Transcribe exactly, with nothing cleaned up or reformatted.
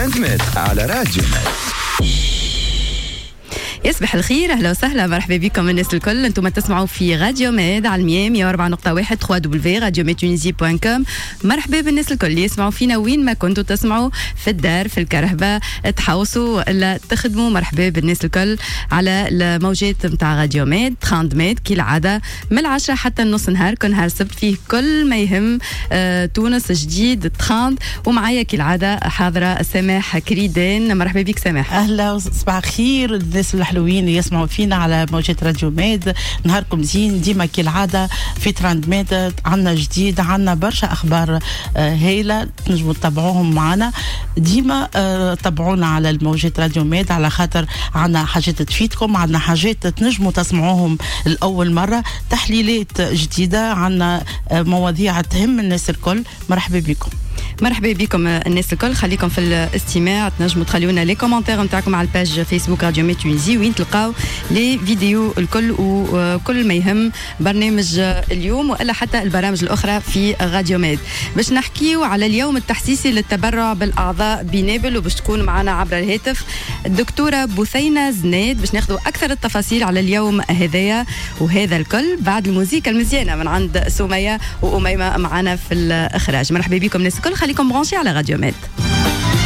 ترانزميت على راديو يصبح الخير، اهلا وسهلا، مرحبا بكم الناس الكل. انتم تسمعوا في راديو ميد على المية مية وأربعة نقطة واحد دبليو دبليو راديو ميد تونيزي دوت كوم. مرحبا بالناس الكل اللي يسمعوا فينا وين ما كنتوا تسمعوا، في الدار، في الكرهبه، تحوصوا ولا تخدموا. مرحبا بالناس الكل على الموجات نتاع راديو ميد ترانزميت كالعاده من العشرة حتى النص نهار، كل نهار السبت فيه كل ما يهم آه تونس جديد تخاند. ومعايا كالعاده حاضره سماح كريدان. مرحبا بك سماح. اهلا وصباح الخير الناس الحلوين اللي يسمعوا فينا على موجات راديو ميد. نهاركم زين ديما كالعاده في تراند ميد. عندنا جديد، عندنا برشا اخبار آه هايله تنجموا تتابعوهم معنا ديما. آه تابعونا على الموجات راديو ميد على خاطر عندنا حاجات تفيدكم، عندنا حاجات تنجموا تسمعوهم لاول مره، تحليلات جديده، عندنا آه مواضيع تهم الناس الكل. مرحبا بكم. مرحبا بكم الناس الكل. خليكم في الاستماع، تنجموا تخليونا لي كومنتير نتاعكم على الباج فيسبوك راديو ميد تونيزي وين تلقاو لي فيديو الكل وكل ما يهم برنامج اليوم والا حتى البرامج الاخرى في راديو ميد. باش نحكيو على اليوم التحسيسي للتبرع بالاعضاء بنابل، وباش تكون معنا عبر الهاتف الدكتوره بثينه زناد باش ناخذوا اكثر التفاصيل على اليوم هذايا. وهذا الكل بعد الموسيقى المزيانه من عند سميه واميمه معنا في الاخراج. مرحبا بكم الناس الكل، خليكم برانشي على راديو ميد.